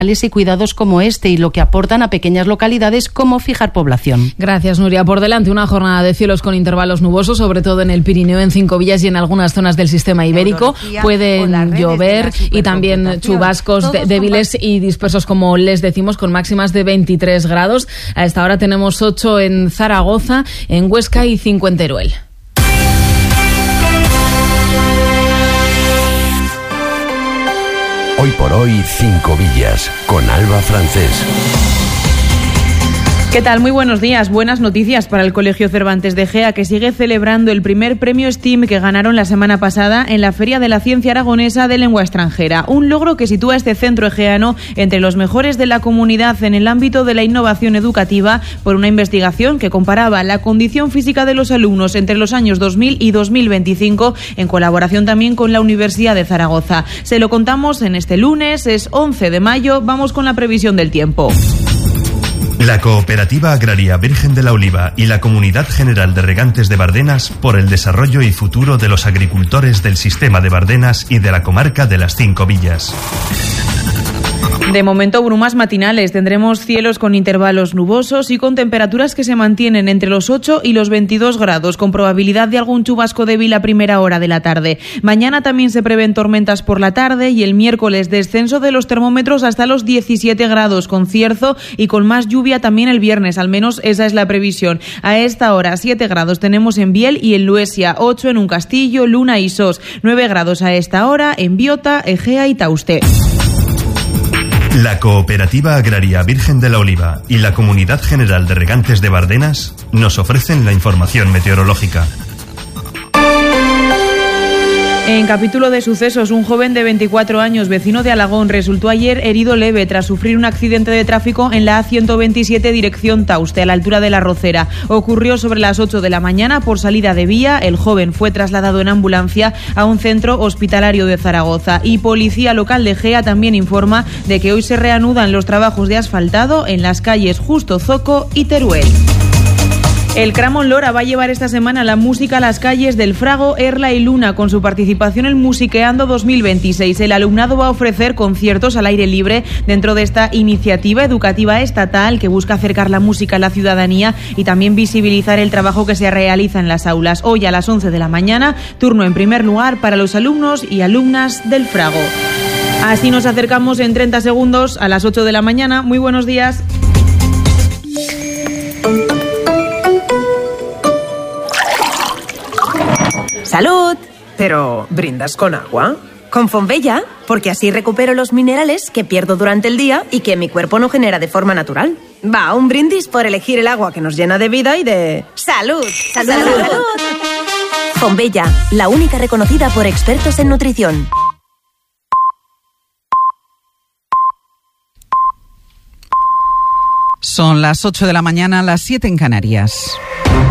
y cuidados como este y lo que aportan a pequeñas localidades como fijar población. Gracias, Nuria. Por delante una jornada de cielos con intervalos nubosos, sobre todo en el Pirineo, en Cinco Villas y en algunas zonas del sistema ibérico. Pueden llover y también chubascos débiles y dispersos, como les decimos, con máximas de 23 grados. A esta hora tenemos 8 en Zaragoza, en Huesca y 5 en Teruel. Hoy por hoy, Cinco Villas, con Alba Francés. ¿Qué tal? Muy buenos días. Buenas noticias para el Colegio Cervantes de Gea, que sigue celebrando el primer premio STEAM que ganaron la semana pasada en la Feria de la Ciencia Aragonesa de Lengua Extranjera. Un logro que sitúa este centro egeano entre los mejores de la comunidad en el ámbito de la innovación educativa por una investigación que comparaba la condición física de los alumnos entre los años 2000 y 2025 en colaboración también con la Universidad de Zaragoza. Se lo contamos en este lunes, es 11 de mayo. Vamos con la previsión del tiempo. La Cooperativa Agraria Virgen de la Oliva y la Comunidad General de Regantes de Bardenas por el desarrollo y futuro de los agricultores del sistema de Bardenas y de la comarca de las Cinco Villas. De momento, brumas matinales. Tendremos cielos con intervalos nubosos y con temperaturas que se mantienen entre los 8 y los 22 grados, con probabilidad de algún chubasco débil a primera hora de la tarde. Mañana también se prevén tormentas por la tarde y el miércoles descenso de los termómetros hasta los 17 grados, con cierzo y con más lluvia también el viernes, al menos esa es la previsión. A esta hora, 7 grados tenemos en Biel y en Luesia, 8 en Uncastillo, Luna y Sos, 9 grados a esta hora en Biota, Egea y Tauste. La Cooperativa Agraria Virgen de la Oliva y la Comunidad General de Regantes de Bardenas nos ofrecen la información meteorológica. En capítulo de sucesos, un joven de 24 años, vecino de Alagón, resultó ayer herido leve tras sufrir un accidente de tráfico en la A127 dirección Tauste, a la altura de La Rocera. Ocurrió sobre las 8 de la mañana por salida de vía. El joven fue trasladado en ambulancia a un centro hospitalario de Zaragoza. Y Policía Local de Gea también informa de que hoy se reanudan los trabajos de asfaltado en las calles Justo Zoco y Teruel. El Cramón Lora va a llevar esta semana la música a las calles del Frago, Erla y Luna con su participación en Musiqueando 2026. El alumnado va a ofrecer conciertos al aire libre dentro de esta iniciativa educativa estatal que busca acercar la música a la ciudadanía y también visibilizar el trabajo que se realiza en las aulas. Hoy a las 11 de la mañana, turno en primer lugar para los alumnos y alumnas del Frago. Así nos acercamos en 30 segundos a las 8 de la mañana. Muy buenos días. ¡Salud! Pero, ¿brindas con agua? Con Fonbella, porque así recupero los minerales que pierdo durante el día y que mi cuerpo no genera de forma natural. Va, un brindis por elegir el agua que nos llena de vida y de... ¡Salud! ¡Salud! ¡Salud! Fonbella, la única reconocida por expertos en nutrición. Son las 8 de la mañana, las 7 en Canarias.